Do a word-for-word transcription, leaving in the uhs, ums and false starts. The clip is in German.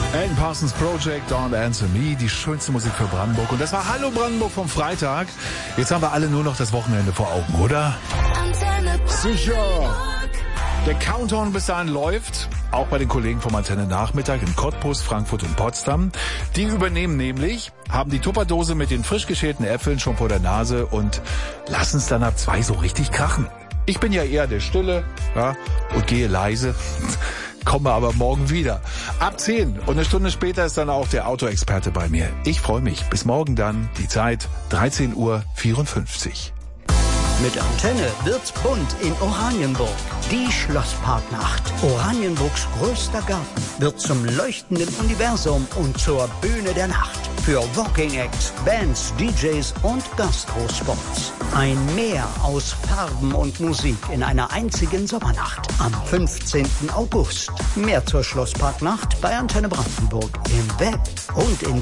Alan Parsons Project, Don't Answer Me, die schönste Musik für Brandenburg. Und das war Hallo Brandenburg vom Freitag. Jetzt haben wir alle nur noch das Wochenende vor Augen, oder? Sicher. Der Countdown bis dahin läuft, auch bei den Kollegen vom Antenne Nachmittag in Cottbus, Frankfurt und Potsdam. Die übernehmen nämlich, haben die Tupperdose mit den frisch geschälten Äpfeln schon vor der Nase und lassen es dann ab zwei so richtig krachen. Ich bin ja eher der Stille, ja, und gehe leise. Komme aber morgen wieder. Ab zehn und eine Stunde später ist dann auch der Autoexperte bei mir. Ich freue mich. Bis morgen dann. Die Zeit dreizehn Uhr vierundfünfzig. Mit Antenne wird's bunt in Oranienburg. Die Schlossparknacht. Oranienburgs größter Garten wird zum leuchtenden Universum und zur Bühne der Nacht. Für Walking Acts, Bands, D Js und Gastrospots. Ein Meer aus Farben und Musik in einer einzigen Sommernacht. Am fünfzehnten August. Mehr zur Schlossparknacht bei Antenne Brandenburg im Web und in